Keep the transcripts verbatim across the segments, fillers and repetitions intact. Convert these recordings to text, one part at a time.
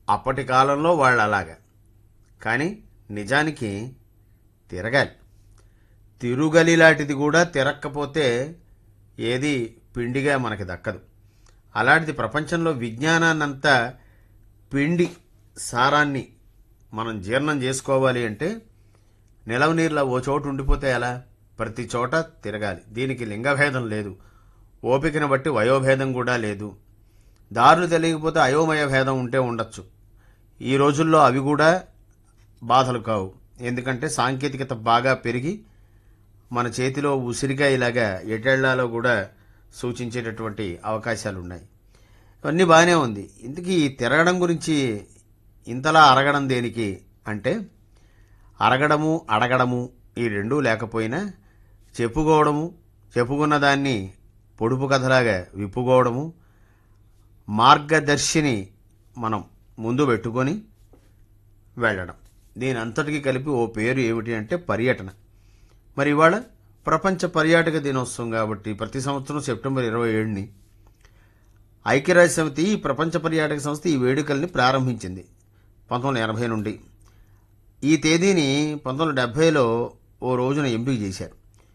అప్పటి కాలంలో వాళ్ళు అలాగా. కానీ నిజానికి తిరగాలి. తిరుగలి లాంటిది కూడా తిరక్కపోతే ఏది పిండిగా మనకి దక్కదు. అలాంటిది ప్రపంచంలో విజ్ఞానాన్నంతా పిండి సారాన్ని మనం జీర్ణం చేసుకోవాలి అంటే నిలవ నీరులో ఓ చోటు ఉండిపోతే ఎలా? ప్రతి చోట తిరగాలి. దీనికి లింగభేదం లేదు, ఓపికను బట్టి వయోభేదం కూడా లేదు. దారులు తెలియకపోతే అయోమయ భేదం ఉంటే ఉండొచ్చు. ఈ రోజుల్లో అవి కూడా బాధలు కావు. ఎందుకంటే సాంకేతికత బాగా పెరిగి మన చేతిలో ఉసిరిగా ఇలాగా ఎటెళ్లాలో కూడా సూచించేటటువంటి అవకాశాలు ఉన్నాయి. ఇవన్నీ బాగానే ఉంది. ఇంతకీ ఈ తిరగడం గురించి ఇంతలా అరగడం దేనికి అంటే, అరగడము అడగడము ఈ రెండూ లేకపోయినా చెప్పుకోవడము, చెప్పుకున్న దాన్ని పొడుపు కథలాగా విప్పుకోవడము, మార్గదర్శిని మనం ముందు పెట్టుకొని వెళ్ళడం, దీని అంతటికీ కలిపి ఓ పేరు ఏమిటి అంటే పర్యటన. మరి ఇవాళ ప్రపంచ పర్యాటక దినోత్సవం కాబట్టి ప్రతి సంవత్సరం సెప్టెంబర్ ఇరవై ఏడుని ఐక్యరాజ్య సమితి ప్రపంచ పర్యాటక సంస్థ ఈ వేడుకల్ని ప్రారంభించింది పంతొమ్మిది వందల ఎనభై నుండి. ఈ తేదీని పంతొమ్మిది వందల డెబ్బైలో ఓ రోజున ఎంపిక చేశారు.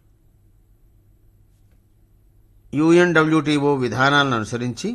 యుఎన్డబ్ల్యూటీఓ విధానాలను అనుసరించి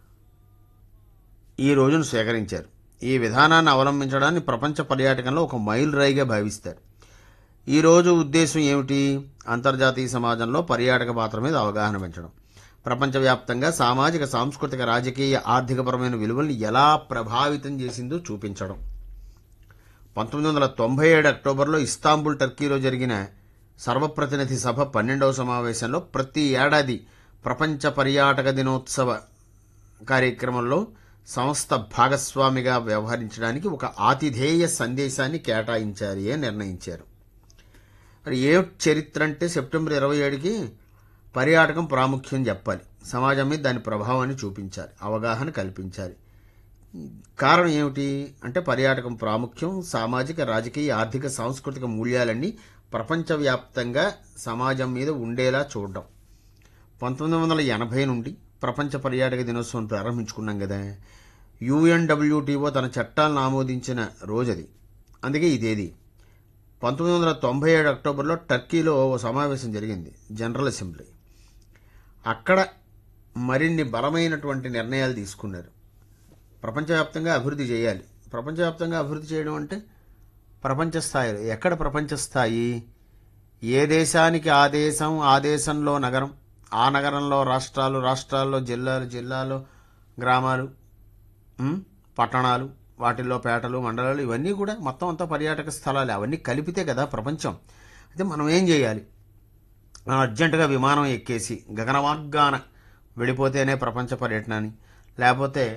ఈ రోజును స్వీకరించారు. ఈ విధానాన్ని అవలంబించడాన్ని ప్రపంచ పర్యాటకంలో ఒక మైల్ రాయిగా భావిస్తారు. ఈ రోజు ఉద్దేశం ఏమిటి? అంతర్జాతీయ సమాజంలో పర్యాటక పాత్ర మీద అవగాహన పెంచడం, ప్రపంచవ్యాప్తంగా సామాజిక, సాంస్కృతిక, రాజకీయ, ఆర్థికపరమైన విలువల్ని ఎలా ప్రభావితం చేసిందో చూపించడం. పంతొమ్మిది వందల తొంభై ఏడు అక్టోబర్లో ఇస్తాంబుల్, టర్కీలో జరిగిన సర్వప్రతినిధి సభ పన్నెండవ సమావేశంలో ప్రతి ఏడాది ప్రపంచ పర్యాటక దినోత్సవ కార్యక్రమంలో సంస్థ భాగస్వామిగా వ్యవహరించడానికి ఒక ఆతిథేయ సందేశాన్ని కేటాయించాలి అని నిర్ణయించారు. మరి ఏ చరిత్ర అంటే సెప్టెంబర్ ఇరవై ఏడుకి పర్యాటకం ప్రాముఖ్యం చెప్పాలి, సమాజం మీద దాని ప్రభావాన్ని చూపించాలి, అవగాహన కల్పించాలి. కారణం ఏమిటి అంటే పర్యాటకం ప్రాముఖ్యం, సామాజిక, రాజకీయ, ఆర్థిక, సాంస్కృతిక మూల్యాలన్నీ ప్రపంచవ్యాప్తంగా సమాజం మీద ఉండేలా చూడడం. పంతొమ్మిది వందల ఎనభై నుండి ప్రపంచ పర్యాటక దినోత్సవం ప్రారంభించుకున్నాం కదా. యుఎన్డబ్ల్యూటీఓ తన చట్టాలను ఆమోదించిన రోజది, అందుకే ఈ తేదీ. పంతొమ్మిది వందల తొంభై ఏడు అక్టోబర్లో టర్కీలో ఓ సమావేశం జరిగింది, జనరల్ అసెంబ్లీ. అక్కడ మరిన్ని బలమైనటువంటి నిర్ణయాలు తీసుకున్నారు. ప్రపంచవ్యాప్తంగా అభివృద్ధి చేయాలి. ప్రపంచవ్యాప్తంగా అభివృద్ధి చేయడం అంటే ప్రపంచ స్థాయిలో. ఎక్కడ ప్రపంచ స్థాయి? ఏ దేశానికి ఆ దేశం, ఆ దేశంలో నగరం, ఆ నగరంలో రాష్ట్రాలు, రాష్ట్రాల్లో జిల్లాలు, జిల్లాలో గ్రామాలు, పట్టణాలు, వాటిల్లో పేటలు, మండలాలు, ఇవన్నీ కూడా మొత్తం అంతా పర్యాటక స్థలాలు. అవన్నీ కలిపితే కదా ప్రపంచం. అయితే మనం ఏం చేయాలి? అర్జెంటుగా విమానం ఎక్కేసి గగనమార్గాన వెళ్ళిపోతేనే ప్రపంచ పర్యటనని, లేకపోతే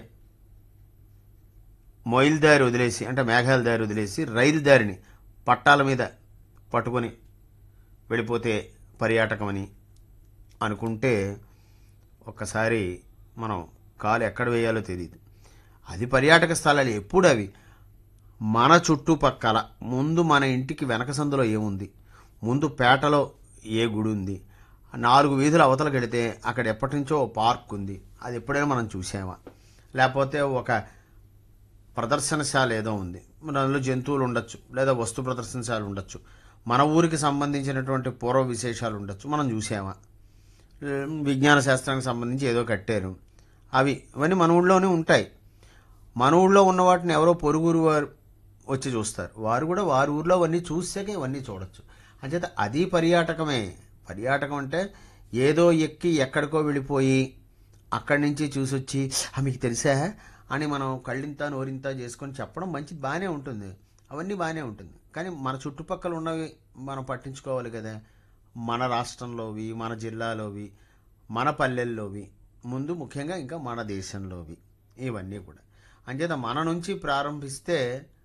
మొయిల్ దారి వదిలేసి అంటే మేఘాల దారి వదిలేసి రైలు దారిని పట్టాల మీద పట్టుకొని వెళ్ళిపోతే పర్యాటకం అని అనుకుంటే ఒక్కసారి మనం కాలు ఎక్కడ వేయాలో తెలియదు. అది పర్యాటక స్థలాలు ఎప్పుడు అవి మన చుట్టుపక్కల. ముందు మన ఇంటికి వెనక సందులో ఏముంది, ముందు పేటలో ఏ గుడి ఉంది, నాలుగు వీధుల అవతలకు వెళితే అక్కడ ఎప్పటి నుంచో పార్క్ ఉంది, అది ఎప్పుడైనా మనం చూసామా? లేకపోతే ఒక ప్రదర్శనశాల ఏదో ఉంది, అందులో జంతువులు ఉండొచ్చు, లేదా వస్తు ప్రదర్శనశాల ఉండొచ్చు, మన ఊరికి సంబంధించినటువంటి పూర్వ విశేషాలు ఉండొచ్చు, మనం చూసామా? విజ్ఞాన శాస్త్రానికి సంబంధించి ఏదో కట్టారు, అవి ఇవన్నీ మన ఊళ్ళోనే ఉంటాయి. మన ఊళ్ళో ఉన్న వాటిని ఎవరో పొరుగురు వారు వచ్చి చూస్తారు, వారు కూడా వారి ఊర్లో అవన్నీ చూసాకే ఇవన్నీ చూడొచ్చు. అంచేత అది పర్యాటకమే. పర్యాటకం అంటే ఏదో ఎక్కి ఎక్కడికో వెళ్ళిపోయి అక్కడి నుంచి చూసొచ్చి మీకు తెలుసా అని మనం కళ్ళింత నోరింత చేసుకొని చెప్పడం మంచిది, బాగానే ఉంటుంది, అవన్నీ బాగానే ఉంటుంది. కానీ మన చుట్టుపక్కల ఉన్నవి మనం పట్టించుకోవాలి కదా. మన రాష్ట్రంలోవి, మన జిల్లాలోవి, మన పల్లెల్లోవి, ముందు ముఖ్యంగా ఇంకా మన దేశంలోవి, ఇవన్నీ కూడా. అంచేత మన నుంచి ప్రారంభిస్తే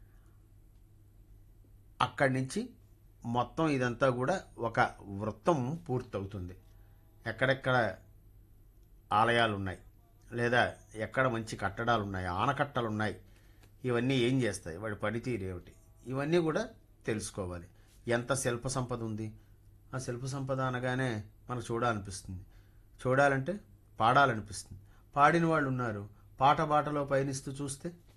అక్కడి నుంచి మొత్తం ఇదంతా కూడా ఒక వృత్తం పూర్తవుతుంది. ఎక్కడెక్కడ ఆలయాలు ఉన్నాయి, లేదా ఎక్కడ మంచి కట్టడాలు ఉన్నాయి, ఆనకట్టలు ఉన్నాయి, ఇవన్నీ ఏం చేస్తాయి, వాడి పనితీరు ఏమిటి, ఇవన్నీ కూడా తెలుసుకోవాలి. ఎంత శిల్ప సంపద ఉంది, ఆ శిల్ప సంపద అనగానే మనకు చూడాలనిపిస్తుంది, చూడాలంటే పాడాలనిపిస్తుంది. పాడిన వాళ్ళు ఉన్నారు, పాట బాటలో పయనిస్తూ చూస్తే